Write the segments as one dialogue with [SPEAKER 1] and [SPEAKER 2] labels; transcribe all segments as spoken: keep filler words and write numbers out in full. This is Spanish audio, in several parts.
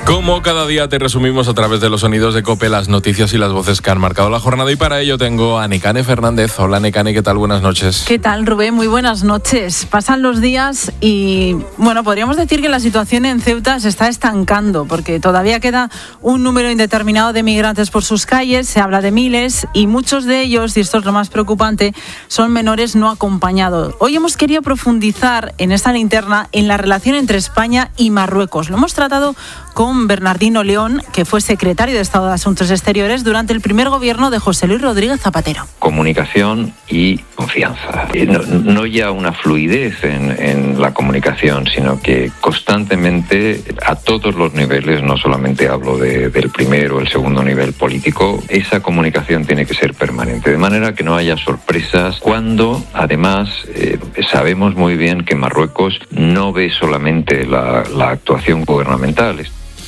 [SPEAKER 1] Como cada día te resumimos a través de los sonidos de COPE las noticias y las voces que han marcado la jornada, y para ello tengo a Nekane Fernández. Hola Nekane, ¿qué tal? Buenas noches.
[SPEAKER 2] ¿Qué tal, Rubén? Muy buenas noches. Pasan los días y, bueno, podríamos decir que la situación en Ceuta se está estancando porque todavía queda un número indeterminado de migrantes por sus calles, se habla de miles y muchos de ellos, y esto es lo más preocupante, son menores no acompañados. Hoy hemos querido profundizar en esta linterna en la relación entre España y Marruecos. Lo hemos tratado con Bernardino León, que fue secretario de Estado de Asuntos Exteriores durante el primer gobierno de José Luis Rodríguez Zapatero.
[SPEAKER 3] Comunicación y confianza. No, no ya una fluidez en, en la comunicación, sino que constantemente, a todos los niveles, no solamente hablo de, del primero o el segundo nivel político, esa comunicación tiene que ser permanente, de manera que no haya sorpresas cuando, además, eh, sabemos muy bien que Marruecos no ve solamente la, la actuación gubernamental.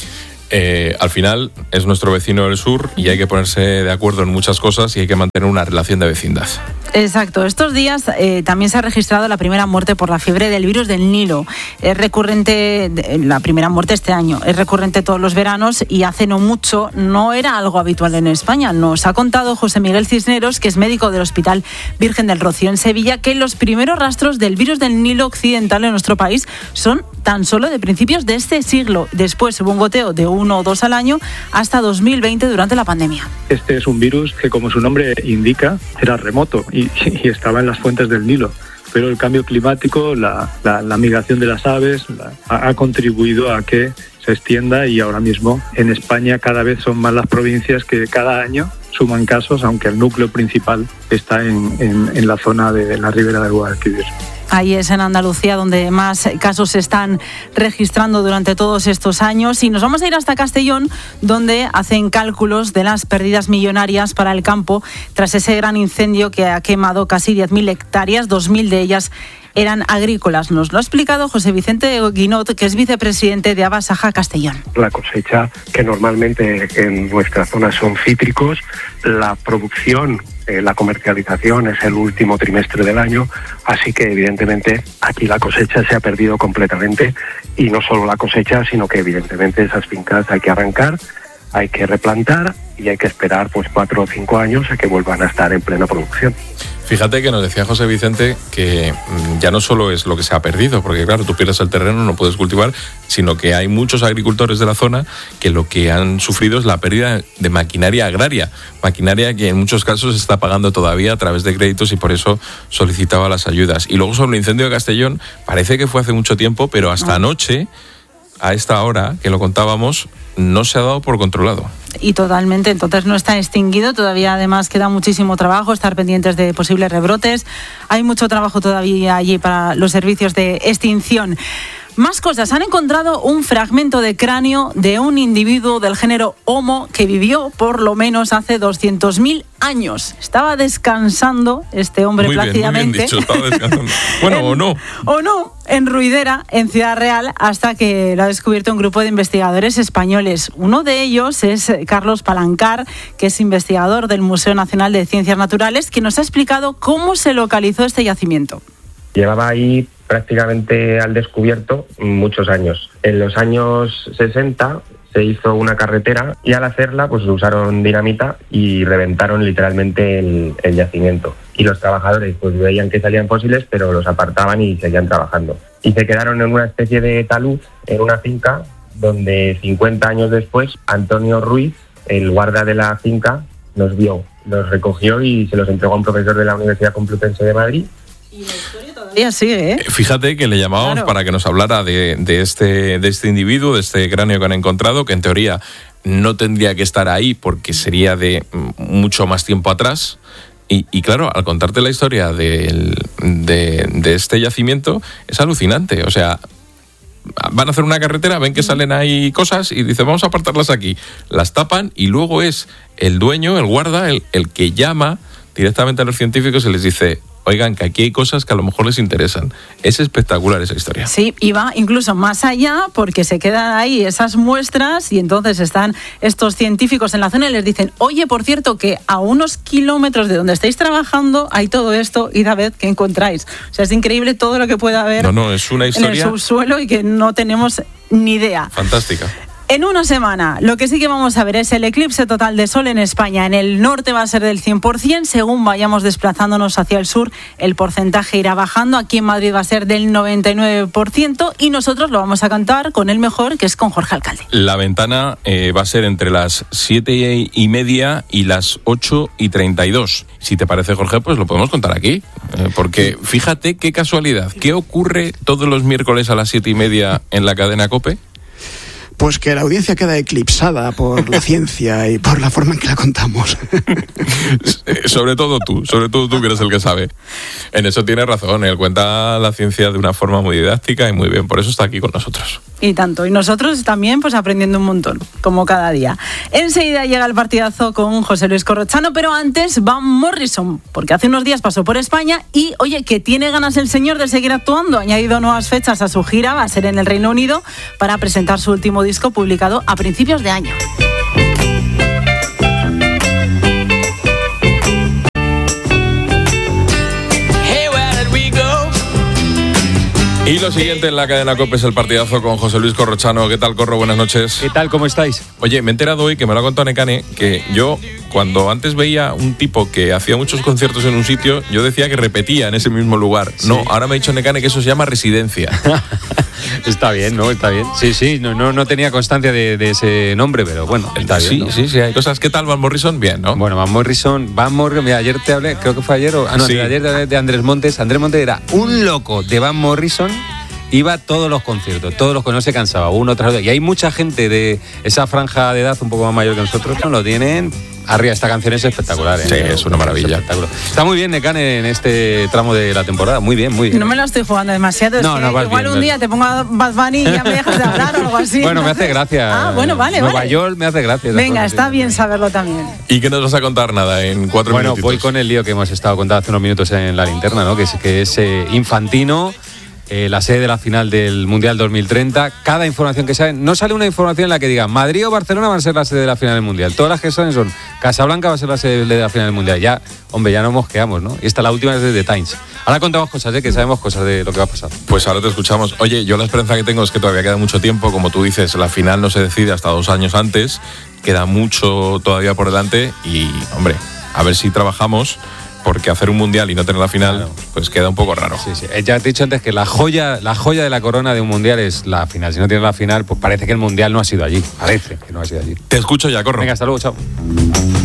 [SPEAKER 1] Eh, al final es nuestro vecino del sur y hay que ponerse de acuerdo en muchas cosas y hay que mantener una relación de vecindad.
[SPEAKER 2] Exacto. Estos días eh, también se ha registrado la primera muerte por la fiebre del virus del Nilo. Es recurrente, la primera muerte este año, es recurrente todos los veranos y hace no mucho no era algo habitual en España. Nos ha contado José Miguel Cisneros, que es médico del Hospital Virgen del Rocío en Sevilla, que los primeros rastros del virus del Nilo occidental en nuestro país son tan solo de principios de este siglo. Después hubo un goteo de uno o dos al año hasta dos mil veinte durante la pandemia. Este es un virus que, como su nombre indica, era remoto y, y estaba en las fuentes del Nilo. Pero el cambio climático, la, la, la migración de las aves, la, ha, ha contribuido a que se extienda, y ahora mismo en España cada vez son más las provincias que cada año suman casos, aunque el núcleo principal está en, en, en la zona de la ribera del Guadalquivir. Ahí es en Andalucía donde más casos se están registrando durante todos estos años. Y nos vamos a ir hasta Castellón, donde hacen cálculos de las pérdidas millonarias para el campo tras ese gran incendio que ha quemado casi diez mil hectáreas, dos mil de ellas eran agrícolas. Nos lo ha explicado José Vicente Guinot, que es vicepresidente de Abasaja Castellón.
[SPEAKER 4] La cosecha, que normalmente en nuestra zona son cítricos, la producción, eh, la comercialización es el último trimestre del año, así que evidentemente aquí la cosecha se ha perdido completamente, y no solo la cosecha, sino que evidentemente esas fincas hay que arrancar, hay que replantar y hay que esperar pues cuatro o cinco años a que vuelvan a estar en plena producción.
[SPEAKER 1] Fíjate que nos decía José Vicente que ya no solo es lo que se ha perdido, porque claro, tú pierdes el terreno, no puedes cultivar, sino que hay muchos agricultores de la zona que lo que han sufrido es la pérdida de maquinaria agraria, maquinaria que en muchos casos se está pagando todavía a través de créditos y por eso solicitaba las ayudas. Y luego sobre el incendio de Castellón, parece que fue hace mucho tiempo, pero hasta anoche, a esta hora que lo contábamos, no se ha dado por controlado. Y totalmente, entonces no está extinguido, todavía además queda muchísimo trabajo, estar pendientes de posibles rebrotes, hay mucho trabajo todavía allí para los servicios de extinción. Más cosas, han encontrado un fragmento de cráneo de un individuo del género Homo que vivió por lo menos hace doscientos mil años. Estaba descansando este hombre muy plácidamente. Bien, muy bien dicho, estaba descansando. Bueno, en, o no. O no, en Ruidera, en Ciudad Real, hasta que lo ha descubierto un grupo de investigadores españoles. Uno de ellos es Carlos Palancar, que es investigador del Museo Nacional de Ciencias Naturales, que nos ha explicado cómo se localizó este yacimiento.
[SPEAKER 5] Llevaba ahí prácticamente al descubierto muchos años. En los años sesenta se hizo una carretera y al hacerla pues usaron dinamita y reventaron literalmente el, el yacimiento. Y los trabajadores pues veían que salían fósiles, pero los apartaban y seguían trabajando. Y se quedaron en una especie de talud, en una finca, donde cincuenta años después Antonio Ruiz, el guarda de la finca, nos vio, los recogió y se los entregó a un profesor de la Universidad Complutense de Madrid.
[SPEAKER 2] Y la historia todavía sigue, ¿eh?
[SPEAKER 1] Fíjate que le llamábamos claro. para que nos hablara de, de, este, de este individuo, de este cráneo que han encontrado, que en teoría no tendría que estar ahí porque sería de mucho más tiempo atrás. Y, y claro, al contarte la historia de, de, de este yacimiento, es alucinante. O sea, van a hacer una carretera, ven que salen ahí cosas y dicen, vamos a apartarlas aquí. Las tapan y luego es el dueño, el guarda, el, el que llama directamente a los científicos y les dice, oigan, que aquí hay cosas que a lo mejor les interesan. Es espectacular esa historia.
[SPEAKER 2] Sí, y va incluso más allá porque se quedan ahí esas muestras y entonces están estos científicos en la zona y les dicen, oye, por cierto, que a unos kilómetros de donde estáis trabajando hay todo esto, id a ver qué encontráis. O sea, es increíble todo lo que puede haber
[SPEAKER 1] no, no, es una historia
[SPEAKER 2] en el subsuelo y que no tenemos ni idea.
[SPEAKER 1] Fantástica.
[SPEAKER 2] En una semana, lo que sí que vamos a ver es el eclipse total de sol en España. En el norte va a ser del cien por ciento, según vayamos desplazándonos hacia el sur, el porcentaje irá bajando. Aquí en Madrid va a ser del noventa y nueve por ciento y nosotros lo vamos a cantar con el mejor, que es con Jorge Alcalde.
[SPEAKER 1] La ventana eh, va a ser entre las siete y media y las ocho y treinta y dos. Si te parece, Jorge, pues lo podemos contar aquí, eh, porque fíjate qué casualidad. ¿Qué ocurre todos los miércoles a las siete y media en la cadena COPE?
[SPEAKER 6] Pues que la audiencia queda eclipsada por la ciencia y por la forma en que la contamos.
[SPEAKER 1] Sobre todo tú, sobre todo tú que eres el que sabe. En eso tienes razón, él cuenta la ciencia de una forma muy didáctica y muy bien, por eso está aquí con nosotros.
[SPEAKER 2] Y tanto, y nosotros también pues aprendiendo un montón, como cada día. Enseguida llega el partidazo con José Luis Corrochano, pero antes Van Morrison, porque hace unos días pasó por España y, oye, que tiene ganas el señor de seguir actuando, ha añadido nuevas fechas a su gira, va a ser en el Reino Unido para presentar su último disco publicado a principios de año.
[SPEAKER 1] Y lo siguiente en la cadena COPE es el partidazo con José Luis Corrochano. ¿Qué tal, Corro? Buenas noches.
[SPEAKER 7] ¿Qué tal? ¿Cómo estáis?
[SPEAKER 1] Oye, me he enterado hoy, que me lo ha contado Necane, que yo, cuando antes veía un tipo que hacía muchos conciertos en un sitio, yo decía que repetía en ese mismo lugar. Sí. No, ahora me ha dicho Necane que eso se llama residencia.
[SPEAKER 7] Está bien, ¿no? Está bien. Sí, sí, no, no, no tenía constancia de, de ese nombre, pero bueno, está
[SPEAKER 1] sí,
[SPEAKER 7] bien, ¿no?
[SPEAKER 1] Sí, sí, hay cosas. ¿Qué tal Van Morrison? Bien, ¿no?
[SPEAKER 7] Bueno, Van Morrison, Van Morrison, mira, ayer te hablé, creo que fue ayer, o, ah, no, sí. ayer de, de Andrés Montes. Andrés Montes era un loco de Van Morrison. Iba a todos los conciertos, todos los que no se cansaba, uno tras otro. Y hay mucha gente de esa franja de edad un poco más mayor que nosotros, no lo tienen arriba. Esta canción es espectacular, ¿eh?
[SPEAKER 1] Sí, es una maravilla.
[SPEAKER 7] Es Está muy bien, Necane, en este tramo de la temporada. Muy bien, muy bien.
[SPEAKER 2] No me lo estoy jugando demasiado.
[SPEAKER 7] No,
[SPEAKER 2] es
[SPEAKER 7] no,
[SPEAKER 2] que igual
[SPEAKER 7] bien,
[SPEAKER 2] un día te pongo a Bad Bunny y ya me dejas de hablar o algo así.
[SPEAKER 7] Bueno, me hace gracia.
[SPEAKER 2] Ah, bueno, vale,
[SPEAKER 7] Nueva
[SPEAKER 2] vale.
[SPEAKER 7] York me hace gracia.
[SPEAKER 2] Venga, está bien saberlo también.
[SPEAKER 1] ¿Y qué nos vas a contar? Nada, en cuatro
[SPEAKER 7] bueno,
[SPEAKER 1] minutitos.
[SPEAKER 7] Bueno, voy con el lío que hemos estado contando hace unos minutos en la linterna, ¿no? Que es, que es eh, Infantino. Eh, la sede de la final del Mundial dos mil treinta. Cada información que sale, no sale una información en la que diga Madrid o Barcelona van a ser la sede de la final del Mundial. Todas las que salen son Casablanca va a ser la sede de la final del Mundial. Ya, hombre, ya nos mosqueamos, ¿no? Y esta la última es de The Times. Ahora contamos cosas, ¿eh? Que sabemos cosas de lo que va a pasar.
[SPEAKER 1] Pues ahora te escuchamos. Oye, yo la esperanza que tengo es que todavía queda mucho tiempo. Como tú dices, la final no se decide hasta dos años antes. Queda mucho todavía por delante y, hombre, a ver si trabajamos, porque hacer un mundial y no tener la final, claro, pues queda un poco raro.
[SPEAKER 7] Sí, sí. Ya te he dicho antes que la joya, la joya de la corona de un mundial es la final. Si no tienes la final, pues parece que el mundial no ha sido allí. Parece que no ha sido allí.
[SPEAKER 1] Te escucho ya, Corro.
[SPEAKER 7] Venga, hasta luego, chao.